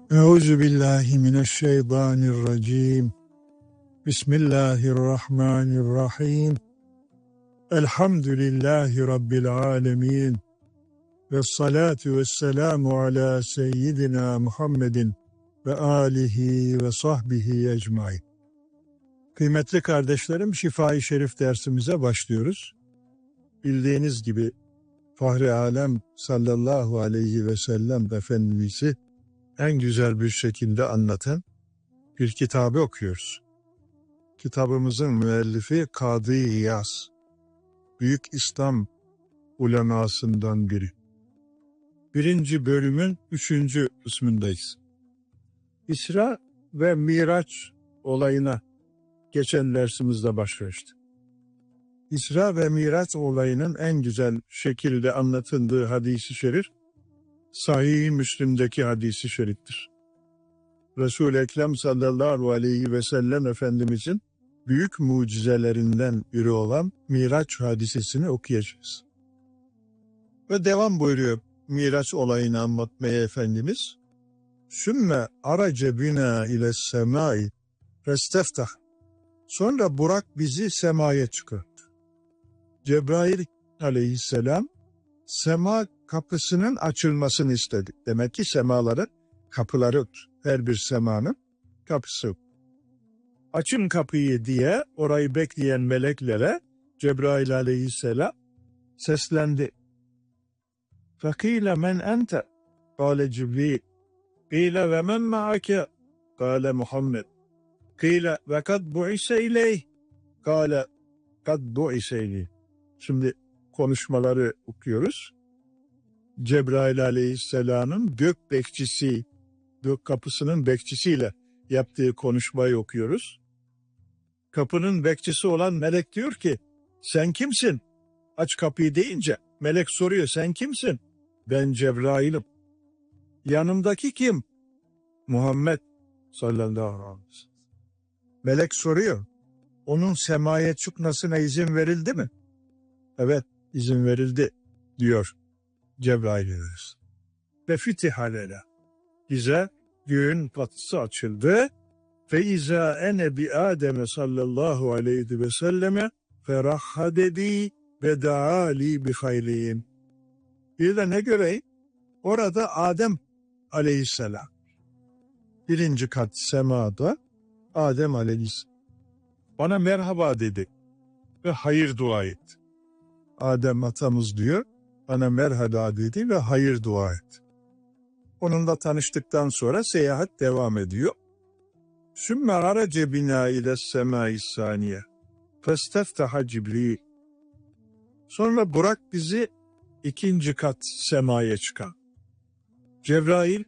Euzu billahi mineşşeytanirracim. Bismillahirrahmanirrahim. Elhamdülillahi Rabbil alemin. Vessalatu vesselamu ala seyyidina Muhammedin ve alihi ve sahbihi ecmaîn. Kıymetli kardeşlerim, Şifa-i Şerif dersimize başlıyoruz. Bildiğiniz gibi Fahri Alem sallallahu aleyhi ve sellem Efendimiz'i en güzel bir şekilde anlatan bir kitabı okuyoruz. Kitabımızın müellifi Kadı İyaz, Büyük İslam ulemasından biri. 1. bölümün 3. kısmındayız. İsra ve Miraç olayına geçen dersimizde başlamıştık. İsra ve Miraç olayının en güzel şekilde anlatıldığı hadis-i şerif, Sahih-i Müslim'deki hadis-i şeriftir. Resul-i Ekrem sallallahu aleyhi ve sellem Efendimizin büyük mucizelerinden biri olan Miraç hadisesini okuyacağız. Ve devam buyuruyor Miraç olayını anlatmaya Efendimiz. Sümme arace bina ile semai festeftah. Sonra Burak bizi semaya çıkarttı. Cebrail aleyhisselam sema kapısının açılmasını istedi. Demek ki semaların kapıları, her bir semanın kapısı. Açın kapıyı diye orayı bekleyen meleklere Cebrail aleyhisselam seslendi. Fakile men ente? Kale Cibril. Kile ve men ma'ake? Kale Muhammed. Kile ve kad bu'ise ileyh? Kale kad bu'ise ileyh. Şimdi konuşmaları okuyoruz. Cebrail aleyhisselamın gök bekçisi, gök kapısının bekçisiyle yaptığı konuşmayı okuyoruz. Kapının bekçisi olan melek diyor ki, sen kimsin? Aç kapıyı deyince melek soruyor, sen kimsin? Ben Cebrail'im. Yanımdaki kim? Muhammed sallallahu aleyhi ve sellem. Melek soruyor, onun semaya çıkmasına izin verildi mi? Evet, izin verildi diyor Cebrail. Ve fitihalena. Bize göğün kapısı açıldı. Fe izâ ene bi Adem sallallahu aleyhi ve selleme ferahhadedi ve da'ali bi hayrin. Bir de ne göreyim? Orada Adem aleyhisselam. 1. kat semada Adem aleyhisselam. Bana merhaba dedi ve hayır dua etti. Adem atamız diyor, bana merhaba dedi ve hayır dua etti. Onunla tanıştıktan sonra seyahat devam ediyor. Sümme arace bina ile semâ-i saniye. Festeftaha Cibril. Sonra Burak bizi 2. kat semaya çıkar. Cebrail